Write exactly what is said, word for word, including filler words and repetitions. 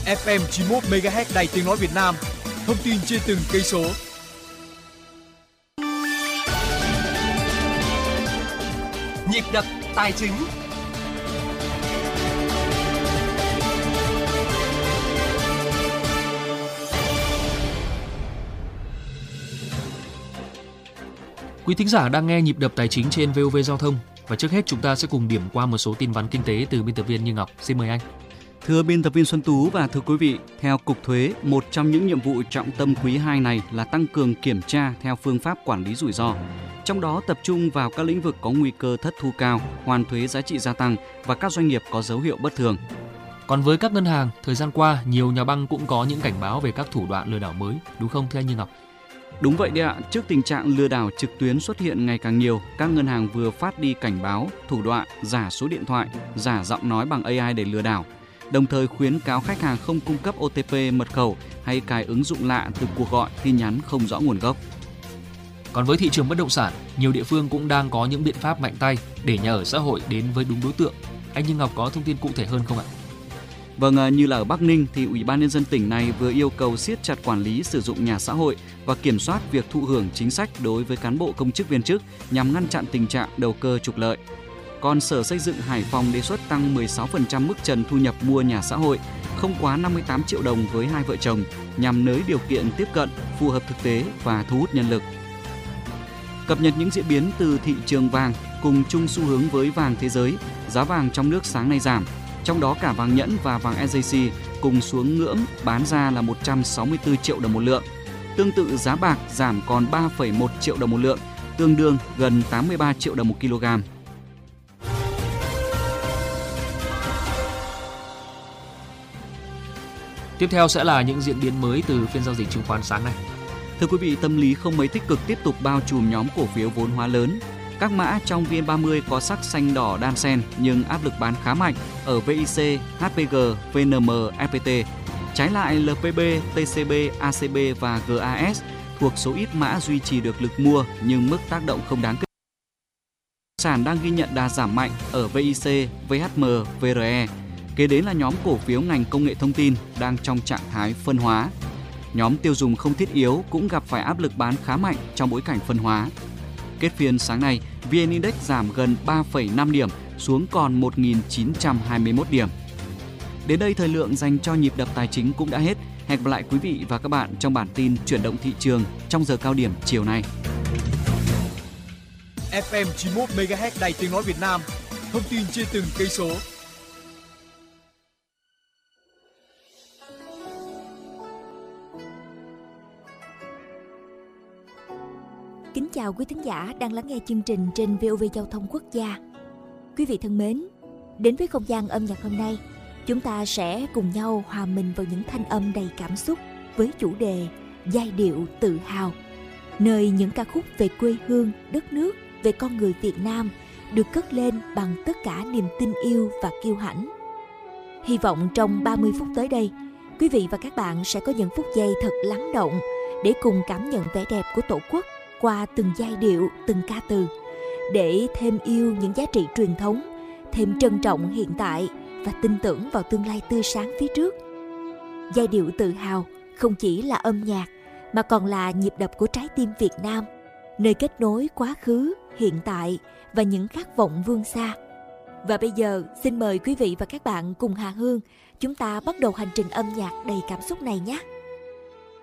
ép em chín mươi mốt mê ga héc Đài Tiếng nói Việt Nam. Thông tin trên từng cây số. Nhịp đập tài chính. Quý thính giả đang nghe Nhịp đập tài chính trên vê o vê Giao thông, và trước hết chúng ta sẽ cùng điểm qua một số tin vắn kinh tế từ biên tập viên Như Ngọc. Xin mời anh. Thưa biên tập viên Xuân Tú và thưa quý vị, theo Cục Thuế, một trong những nhiệm vụ trọng tâm quý hai này là tăng cường kiểm tra theo phương pháp quản lý rủi ro. Trong đó tập trung vào các lĩnh vực có nguy cơ thất thu cao, hoàn thuế giá trị gia tăng và các doanh nghiệp có dấu hiệu bất thường. Còn với các ngân hàng, thời gian qua nhiều nhà băng cũng có những cảnh báo về các thủ đoạn lừa đảo mới, đúng không thưa anh Như Ngọc? Đúng vậy đấy ạ, trước tình trạng lừa đảo trực tuyến xuất hiện ngày càng nhiều, các ngân hàng vừa phát đi cảnh báo thủ đoạn giả số điện thoại, giả giọng nói bằng a i để lừa đảo. Đồng thời khuyến cáo khách hàng không cung cấp ô tê pê, mật khẩu hay cài ứng dụng lạ từ cuộc gọi, tin nhắn không rõ nguồn gốc. Còn với thị trường bất động sản, nhiều địa phương cũng đang có những biện pháp mạnh tay để nhà ở xã hội đến với đúng đối tượng. Anh Như Ngọc có thông tin cụ thể hơn không ạ? Vâng, như là ở Bắc Ninh thì Ủy ban Nhân dân tỉnh này vừa yêu cầu siết chặt quản lý sử dụng nhà xã hội và kiểm soát việc thụ hưởng chính sách đối với cán bộ công chức viên chức nhằm ngăn chặn tình trạng đầu cơ trục lợi. Còn Sở Xây dựng Hải Phòng đề xuất tăng mười sáu phần trăm mức trần thu nhập mua nhà xã hội, không quá năm mươi tám triệu đồng với hai vợ chồng, nhằm nới điều kiện tiếp cận, phù hợp thực tế và thu hút nhân lực. Cập nhật những diễn biến từ thị trường vàng cùng chung xu hướng với vàng thế giới, giá vàng trong nước sáng nay giảm. Trong đó cả vàng nhẫn và vàng ét gi xê cùng xuống ngưỡng bán ra là một trăm sáu mươi tư triệu đồng một lượng. Tương tự giá bạc giảm còn ba phẩy một triệu đồng một lượng, tương đương gần tám mươi ba triệu đồng một kg. Tiếp theo sẽ là những diễn biến mới từ phiên giao dịch chứng khoán sáng nay. Thưa quý vị, tâm lý không mấy tích cực tiếp tục bao trùm nhóm cổ phiếu vốn hóa lớn. Các mã trong vê en ba mươi có sắc xanh đỏ đan xen nhưng áp lực bán khá mạnh ở vê i xê, hát pê giê, vê en em, ép pê tê. Trái lại, lờ pê bê, tê xê bê, a xê bê và giê a ét thuộc số ít mã duy trì được lực mua nhưng mức tác động không đáng kể. Sản đang ghi nhận đà giảm mạnh ở vê i xê, vê hát em, vê rờ e. Kế đến là nhóm cổ phiếu ngành công nghệ thông tin đang trong trạng thái phân hóa. Nhóm tiêu dùng không thiết yếu cũng gặp phải áp lực bán khá mạnh trong bối cảnh phân hóa. Kết phiên sáng nay, vê en Index giảm gần ba phẩy năm điểm xuống còn một nghìn chín trăm hai mươi mốt điểm. Đến đây thời lượng dành cho nhịp đập tài chính cũng đã hết. Hẹn gặp lại quý vị và các bạn trong bản tin chuyển động thị trường trong giờ cao điểm chiều nay. ép em chín mươi mốt mê ga héc Đài Tiếng nói Việt Nam. Thông tin trên từng cây số. Kính chào quý thính giả đang lắng nghe chương trình trên vê o vê Giao thông Quốc gia. Quý vị thân mến, đến với không gian âm nhạc hôm nay, chúng ta sẽ cùng nhau hòa mình vào những thanh âm đầy cảm xúc với chủ đề giai điệu tự hào, nơi những ca khúc về quê hương, đất nước, về con người Việt Nam được cất lên bằng tất cả niềm tin yêu và kiêu hãnh. Hy vọng trong ba mươi phút tới đây, quý vị và các bạn sẽ có những phút giây thật lắng động để cùng cảm nhận vẻ đẹp của Tổ quốc qua từng giai điệu, từng ca từ, để thêm yêu những giá trị truyền thống, thêm trân trọng hiện tại và tin tưởng vào tương lai tươi sáng phía trước. Giai điệu tự hào không chỉ là âm nhạc mà còn là nhịp đập của trái tim Việt Nam, nơi kết nối quá khứ, hiện tại và những khát vọng vươn xa. Và bây giờ xin mời quý vị và các bạn cùng Hà Hương chúng ta bắt đầu hành trình âm nhạc đầy cảm xúc này nhé.